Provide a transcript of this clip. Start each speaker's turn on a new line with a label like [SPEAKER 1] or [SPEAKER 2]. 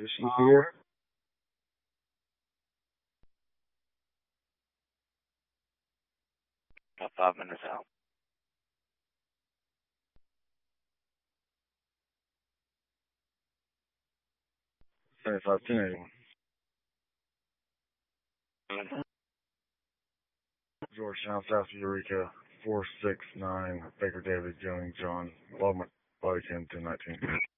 [SPEAKER 1] Is she here?
[SPEAKER 2] About 5 minutes out.
[SPEAKER 1] 751081. Georgetown, South Eureka, 469, Baker David, Young, John, Lubbock, Body Cam 1019.